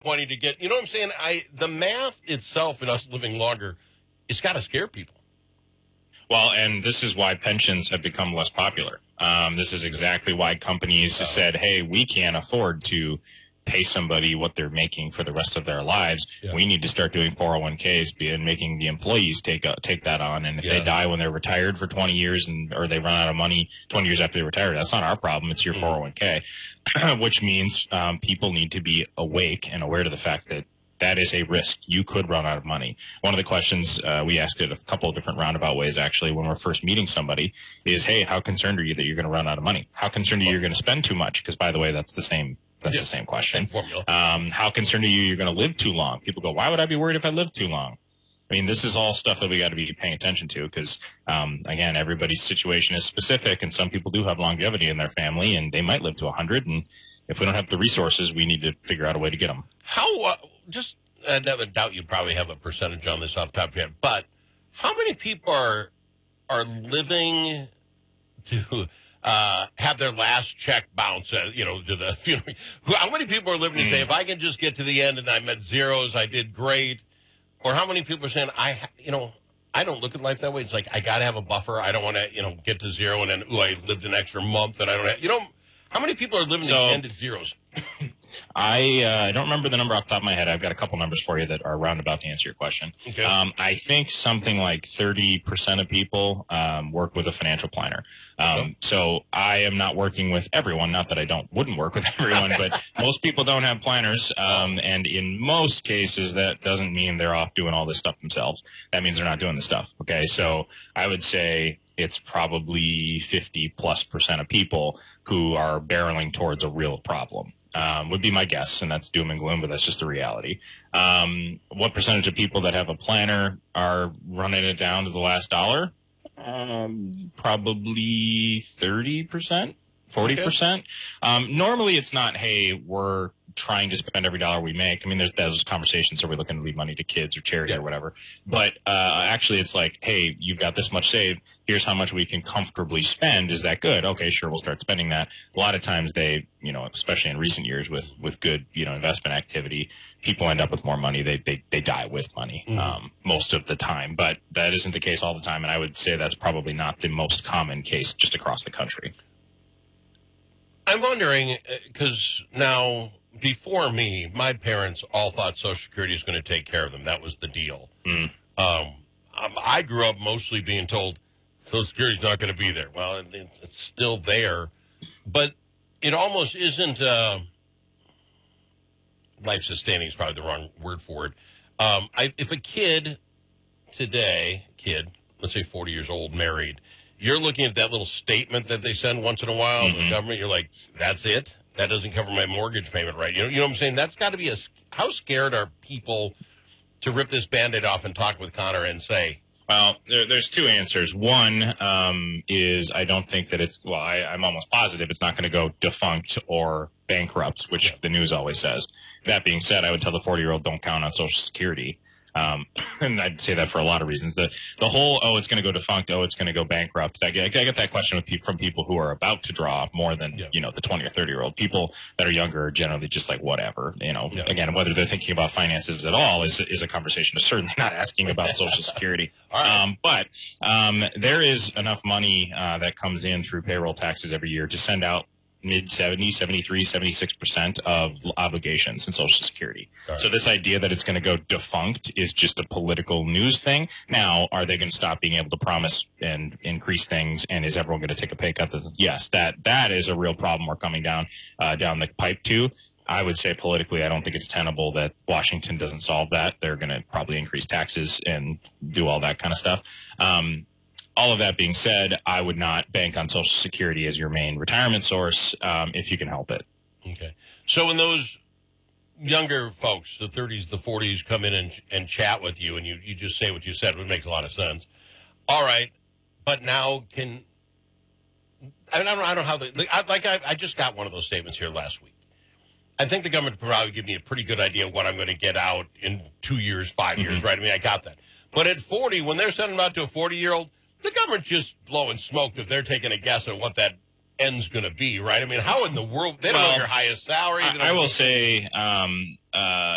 20 to get, you know what I'm saying? The math itself and us living longer, it's got to scare people. Well, and this is why pensions have become less popular. This is exactly why companies said, hey, we can't afford to pay somebody what they're making for the rest of their lives. Yeah. We need to start doing 401ks and making the employees take that on. And if they die when they're retired for 20 years or they run out of money 20 years after they retire, that's not our problem. It's your 401k, which means people need to be awake and aware to the fact that that is a risk. You could run out of money. One of the questions we asked it a couple of different roundabout ways, actually, when we're first meeting somebody is, hey, how concerned are you that you're going to run out of money? How concerned are you you're going to spend too much? Because, by the way, that's the same question. How concerned are you you're going to live too long? People go, why would I be worried if I live too long? I mean, this is all stuff that we got to be paying attention to because, again, everybody's situation is specific, and some people do have longevity in their family, and they might live to 100, and if we don't have the resources, we need to figure out a way to get them. I never doubt you probably have a percentage on this off the top of your head, but how many people are living to have their last check bounce, to the funeral? How many people are living to say, if I can just get to the end and I'm at zeros, I did great? Or how many people are saying, I don't look at life that way. It's like, I got to have a buffer. I don't want to, get to zero and then, I lived an extra month and I don't have, how many people are living to end at zeros? I don't remember the number off the top of my head. I've got a couple numbers for you that are roundabout to answer your question. Okay. I think something like 30% of people work with a financial planner. So I am not working with everyone. Not that I wouldn't work with everyone, but most people don't have planners. And in most cases, that doesn't mean they're off doing all this stuff themselves. That means they're not doing the stuff. Okay. So I would say it's probably 50+% of people who are barreling towards a real problem. Would be my guess, and that's doom and gloom, but that's just the reality. What percentage of people that have a planner are running it down to the last dollar? Probably 30%, 40%. Okay. Normally it's not, hey, we're trying to spend every dollar we make. I mean, there's those conversations. Are we looking to leave money to kids or charity or whatever? But actually, it's like, hey, you've got this much saved. Here's how much we can comfortably spend. Is that good? Okay, sure, we'll start spending that. A lot of times they, especially in recent years with good, investment activity, people end up with more money. They die with money most of the time. But that isn't the case all the time. And I would say that's probably not the most common case just across the country. I'm wondering, because now, before me, my parents all thought Social Security was going to take care of them. That was the deal. I grew up mostly being told Social Security's not going to be there. Well, it's still there, but it almost isn't life-sustaining is probably the wrong word for it. If a kid today, let's say 40 years old, married, you're looking at that little statement that they send once in a while, the government, you're like, that's it? That doesn't cover my mortgage payment, right? You know what I'm saying? That's got to be how scared are people to rip this Band-Aid off and talk with Connor and say? Well, there's two answers. One is I don't think that I'm almost positive it's not going to go defunct or bankrupt, which the news always says. That being said, I would tell the 40-year-old don't count on Social Security. And I'd say that for a lot of reasons. The whole, it's going to go defunct, it's going to go bankrupt. I get that question from people who are about to draw more than, the 20 or 30-year-old. People that are younger are generally just like whatever, Again, whether they're thinking about finances at all is a conversation. They're certainly not asking about Social Security. But there is enough money that comes in through payroll taxes every year to send out mid-70s, 73, 76% of obligations in Social Security. Right. So this idea that it's going to go defunct is just a political news thing. Now, are they going to stop being able to promise and increase things, and is everyone going to take a pay cut? Yes, that is a real problem we're coming down the pipe to. I would say politically, I don't think it's tenable that Washington doesn't solve that. They're going to probably increase taxes and do all that kind of stuff. All of that being said, I would not bank on Social Security as your main retirement source if you can help it. Okay. So when those younger folks, the 30s, the 40s, come in and chat with you and you just say what you said, which makes a lot of sense. All right. But now I don't know how I just got one of those statements here last week. I think the government will probably give me a pretty good idea of what I'm going to get out in 2 years, 5 years, right? I mean, I got that. But at 40, when they're sending them out to a 40-year-old, the government's just blowing smoke if they're taking a guess at what that end's going to be, right? I mean, how in the world? They don't know your highest salary. I will say